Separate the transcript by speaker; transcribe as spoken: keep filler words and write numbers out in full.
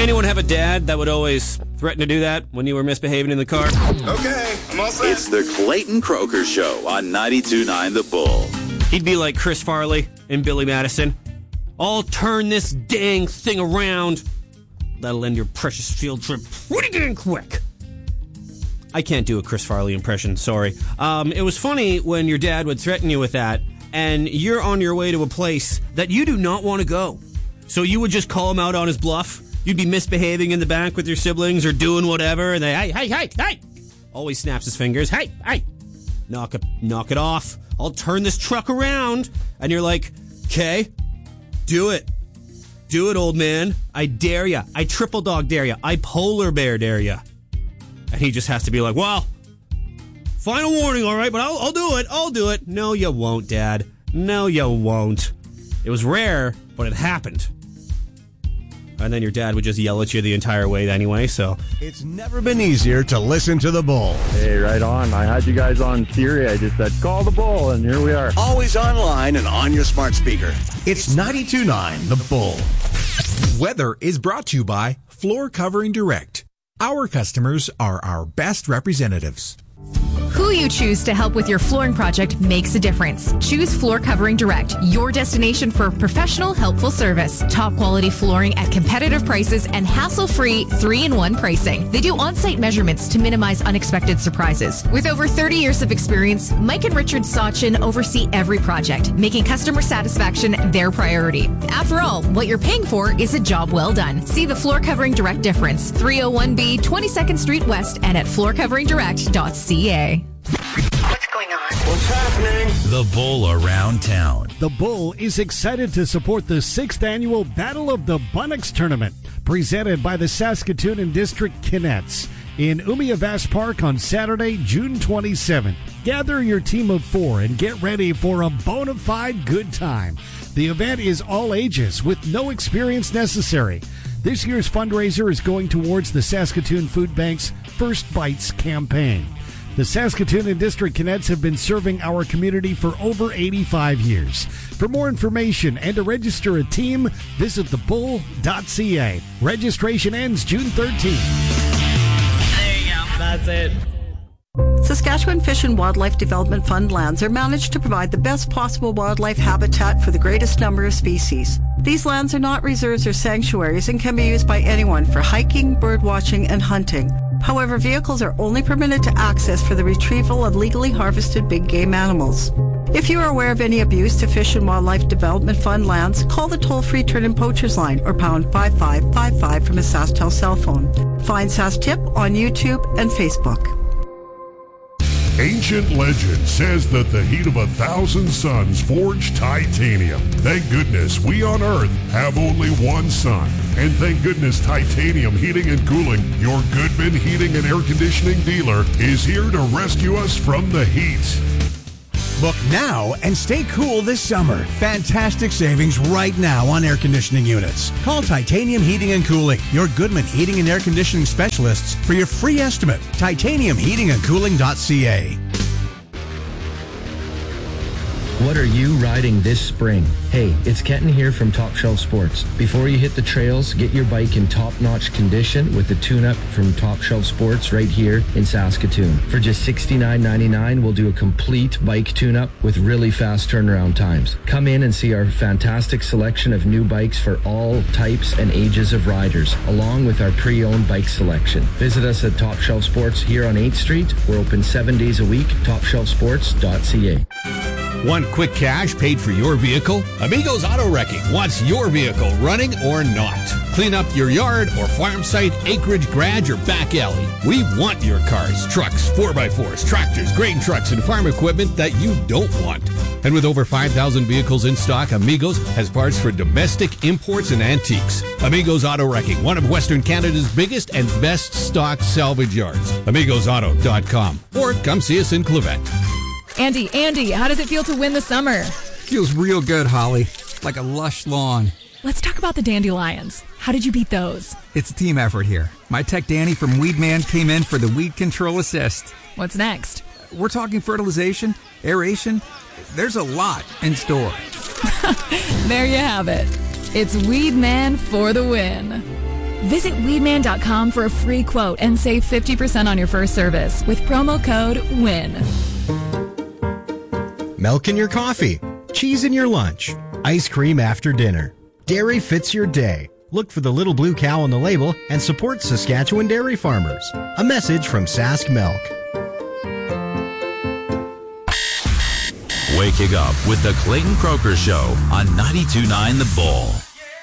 Speaker 1: Anyone have a dad that would always threaten to do that when you were misbehaving in the car?
Speaker 2: Okay, I'm all set.
Speaker 3: It's the Clayton Croker Show on ninety-two point nine The Bull.
Speaker 1: He'd be like Chris Farley and Billy Madison. I'll turn this dang thing around. That'll end your precious field trip pretty dang quick. I can't do a Chris Farley impression, sorry. Um, it was funny when your dad would threaten you with that, and you're on your way to a place that you do not want to go. So you would just call him out on his bluff. You'd be misbehaving in the back with your siblings or doing whatever, and they, hey, hey, hey, hey! Always snaps his fingers. Hey, hey! Knock it, knock it off. I'll turn this truck around. And you're like, okay, do it. Do it, old man. I dare ya. I triple dog dare ya. I polar bear dare ya. And he just has to be like, well, final warning, all right, but I'll, I'll do it. I'll do it. No, you won't, Dad. No, you won't. It was rare, but it happened. And then your dad would just yell at you the entire way anyway, so.
Speaker 4: It's never been easier to listen to the Bull.
Speaker 5: Hey, right on. I had you guys on Siri. I just said, call the Bull, and here we are.
Speaker 4: Always online and on your smart speaker. It's ninety-two point nine The Bull.
Speaker 6: Weather is brought to you by Floor Covering Direct. Our customers are our best representatives.
Speaker 7: Who you choose to help with your flooring project makes a difference. Choose Floor Covering Direct, your destination for professional, helpful service. Top quality flooring at competitive prices and hassle-free three in one pricing. They do on-site measurements to minimize unexpected surprises. With over thirty years of experience, Mike and Richard Sachin oversee every project, making customer satisfaction their priority. After all, what you're paying for is a job well done. See the Floor Covering Direct difference. three oh one B, twenty-second Street West, and at floor covering direct dot c a.
Speaker 8: What's going on?
Speaker 2: What's happening?
Speaker 6: The Bull around town.
Speaker 9: The Bull is excited to support the sixth annual Battle of the Bunnocks Tournament, presented by the Saskatoon and District Kinets in Umiavast Park on Saturday, June twenty-seventh. Gather your team of four and get ready for a bona fide good time. The event is all ages with no experience necessary. This year's fundraiser is going towards the Saskatoon Food Bank's First Bites campaign. The Saskatoon and District Kinets have been serving our community for over eighty-five years. For more information and to register a team, visit the bull dot c a. Registration ends June thirteenth.
Speaker 10: There you go. That's it.
Speaker 11: Saskatchewan Fish and Wildlife Development Fund lands are managed to provide the best possible wildlife habitat for the greatest number of species. These lands are not reserves or sanctuaries and can be used by anyone for hiking, bird watching, and hunting. However, vehicles are only permitted to access for the retrieval of legally harvested big game animals. If you are aware of any abuse to Fish and Wildlife Development Fund lands, call the toll-free Turn-In Poachers line or pound five five five five from a SaskTel cell phone. Find SaskTip on YouTube and Facebook.
Speaker 12: Ancient legend says that the heat of a thousand suns forged titanium. Thank goodness we on Earth have only one sun. And thank goodness Titanium Heating and Cooling, your Goodman Heating and Air Conditioning dealer, is here to rescue us from the heat.
Speaker 4: Book now and stay cool this summer. Fantastic savings right now on air conditioning units. Call Titanium Heating and Cooling, your Goodman Heating and Air Conditioning specialists, for your free estimate. titanium heating and cooling dot c a.
Speaker 13: What are you riding this spring? Hey, it's Kenton here from Top Shelf Sports. Before you hit the trails, get your bike in top-notch condition with the tune-up from Top Shelf Sports right here in Saskatoon. For just sixty-nine ninety-nine, we'll do a complete bike tune-up with really fast turnaround times. Come in and see our fantastic selection of new bikes for all types and ages of riders, along with our pre-owned bike selection. Visit us at Top Shelf Sports here on eighth street. We're open seven days a week. top shelf sports dot c a.
Speaker 6: Want quick cash paid for your vehicle? Amigos Auto Wrecking wants your vehicle running or not. Clean up your yard or farm site, acreage, garage, or back alley. We want your cars, trucks, four by fours, tractors, grain trucks, and farm equipment that you don't want. And with over five thousand vehicles in stock, Amigos has parts for domestic, imports, and antiques. Amigos Auto Wrecking, one of Western Canada's biggest and best stock salvage yards. amigos auto dot com. Or come see us in Clavette.
Speaker 14: Andy, Andy, how does it feel to win the summer?
Speaker 15: Feels real good, Holly. Like a lush lawn.
Speaker 14: Let's talk about the dandelions. How did you beat those?
Speaker 15: It's a team effort here. My tech Danny from Weedman came in for the weed control assist.
Speaker 14: What's next?
Speaker 15: We're talking fertilization, aeration. There's a lot in store.
Speaker 14: There you have it. It's Weedman for the win. Visit weedman dot com for a free quote and save fifty percent on your first service with promo code WIN.
Speaker 16: Milk in your coffee, cheese in your lunch, ice cream after dinner. Dairy fits your day. Look for the little blue cow on the label and support Saskatchewan dairy farmers. A message from Sask Milk.
Speaker 3: Waking up with the Clayton Croker Show on ninety-two point nine The Bull.